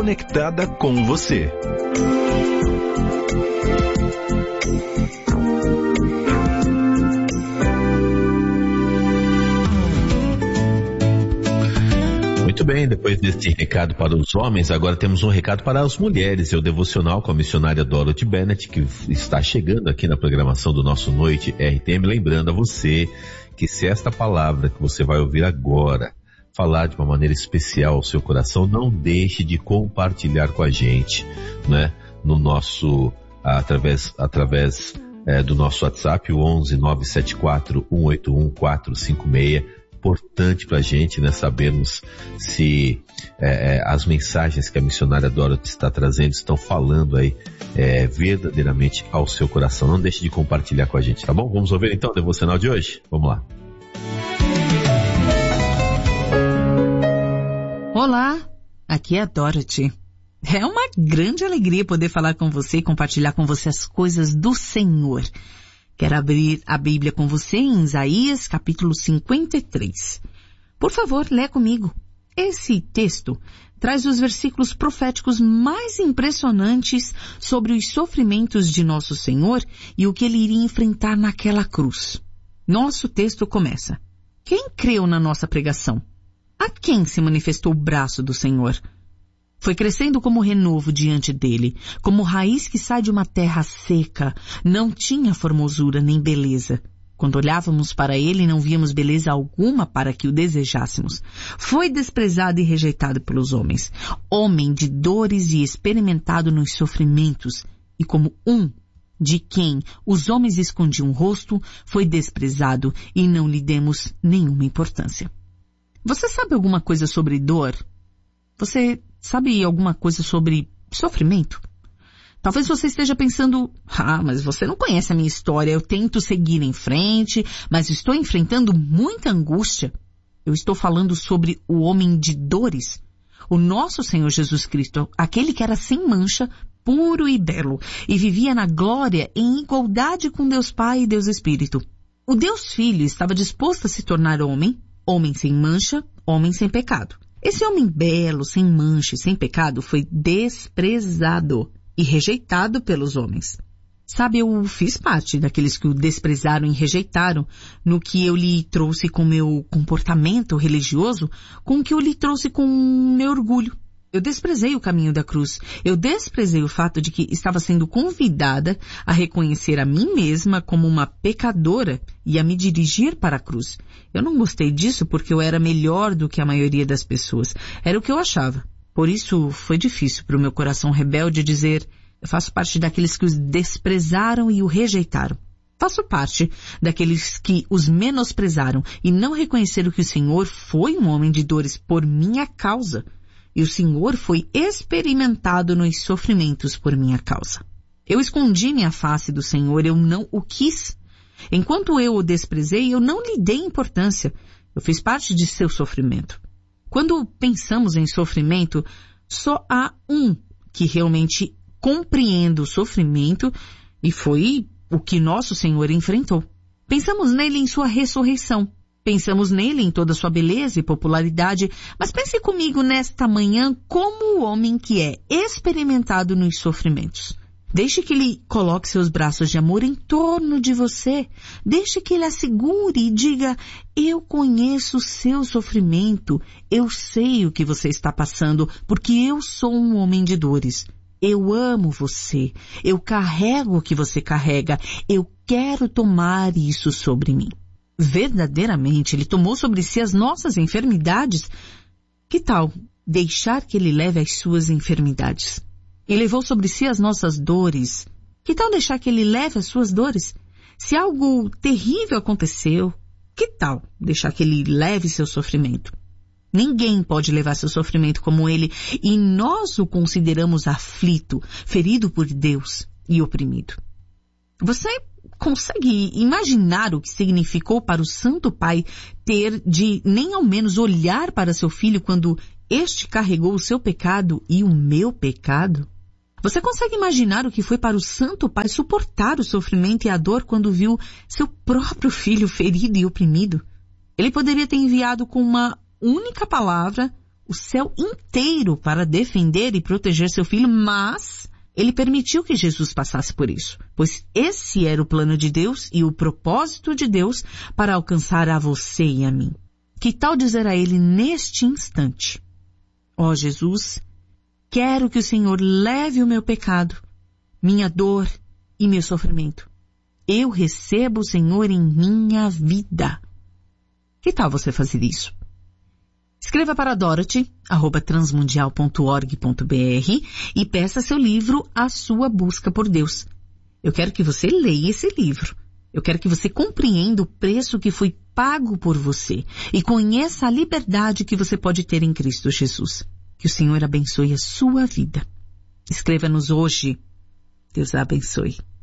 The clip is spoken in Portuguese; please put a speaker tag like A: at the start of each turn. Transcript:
A: conectada com você.
B: Muito bem, depois desse recado para os homens, agora temos um recado para as mulheres. É o devocional com a missionária Dorothy Bennett, que está chegando aqui na programação do nosso Noite RTM. Lembrando a você que se esta palavra que você vai ouvir agora falar de uma maneira especial ao seu coração, não deixe de compartilhar com a gente, né? No nosso, através do nosso WhatsApp, o 11 974 181 456. Importante pra gente, né, sabermos se as mensagens que a missionária Dorothy está trazendo estão falando aí verdadeiramente ao seu coração. Não deixe de compartilhar com a gente, tá bom? Vamos ouvir então o devocional de hoje? Vamos lá.
C: Olá, aqui é a Dorothy. É uma grande alegria poder falar com você e compartilhar com você as coisas do Senhor. Quero abrir a Bíblia com você em Isaías, capítulo 53. Por favor, lê comigo. Esse texto traz os versículos proféticos mais impressionantes sobre os sofrimentos de nosso Senhor e o que ele iria enfrentar naquela cruz. Nosso texto começa: quem creu na nossa pregação? A quem se manifestou o braço do Senhor? Foi crescendo como renovo diante dele, como raiz que sai de uma terra seca. Não tinha formosura nem beleza. Quando olhávamos para ele, não víamos beleza alguma para que o desejássemos. Foi desprezado e rejeitado pelos homens. Homem de dores e experimentado nos sofrimentos. E como um de quem os homens escondiam o rosto, foi desprezado e não lhe demos nenhuma importância. Você sabe alguma coisa sobre dor? Você sabe alguma coisa sobre sofrimento? Talvez você esteja pensando, mas você não conhece a minha história, eu tento seguir em frente, mas estou enfrentando muita angústia. Eu estou falando sobre o homem de dores, o nosso Senhor Jesus Cristo, aquele que era sem mancha, puro e belo, e vivia na glória em igualdade com Deus Pai e Deus Espírito. O Deus Filho estava disposto a se tornar homem, homem sem mancha, homem sem pecado. Esse homem belo, sem mancha e sem pecado foi desprezado e rejeitado pelos homens. Sabe, eu fiz parte daqueles que o desprezaram e rejeitaram no que eu lhe trouxe com meu comportamento religioso, com o que eu lhe trouxe com meu orgulho. Eu desprezei o caminho da cruz. Eu desprezei o fato de que estava sendo convidada a reconhecer a mim mesma como uma pecadora e a me dirigir para a cruz. Eu não gostei disso porque eu era melhor do que a maioria das pessoas. Era o que eu achava. Por isso foi difícil para o meu coração rebelde dizer: eu faço parte daqueles que os desprezaram e o rejeitaram. Faço parte daqueles que os menosprezaram e não reconheceram que o Senhor foi um homem de dores por minha causa. E o Senhor foi experimentado nos sofrimentos por minha causa. Eu escondi minha face do Senhor, eu não o quis. Enquanto eu o desprezei, eu não lhe dei importância. Eu fiz parte de seu sofrimento. Quando pensamos em sofrimento, só há um que realmente compreende o sofrimento, e foi o que nosso Senhor enfrentou. Pensamos nele em sua ressurreição. Pensamos nele em toda sua beleza e popularidade, mas pense comigo nesta manhã como o homem que é experimentado nos sofrimentos. Deixe que ele coloque seus braços de amor em torno de você. Deixe que ele assegure e diga: eu conheço o seu sofrimento, eu sei o que você está passando, porque eu sou um homem de dores. Eu amo você, eu carrego o que você carrega, eu quero tomar isso sobre mim. Verdadeiramente, ele tomou sobre si as nossas enfermidades. Que tal deixar que ele leve as suas enfermidades? Ele levou sobre si as nossas dores. Que tal deixar que ele leve as suas dores? Se algo terrível aconteceu, que tal deixar que ele leve seu sofrimento? Ninguém pode levar seu sofrimento como ele, e nós o consideramos aflito, ferido por Deus e oprimido. Você consegue imaginar o que significou para o Santo Pai ter de nem ao menos olhar para seu filho quando este carregou o seu pecado e o meu pecado? Você consegue imaginar o que foi para o Santo Pai suportar o sofrimento e a dor quando viu seu próprio filho ferido e oprimido? Ele poderia ter enviado com uma única palavra o céu inteiro para defender e proteger seu filho, mas ele permitiu que Jesus passasse por isso, pois esse era o plano de Deus e o propósito de Deus para alcançar a você e a mim. Que tal dizer a ele neste instante: ó Jesus, quero que o Senhor leve o meu pecado, minha dor e meu sofrimento. Eu recebo o Senhor em minha vida. Que tal você fazer isso? Escreva para dorothy@transmundial.org.br e peça seu livro A Sua Busca por Deus. Eu quero que você leia esse livro. Eu quero que você compreenda o preço que foi pago por você e conheça a liberdade que você pode ter em Cristo Jesus. Que o Senhor abençoe a sua vida. Escreva-nos hoje. Deus a abençoe.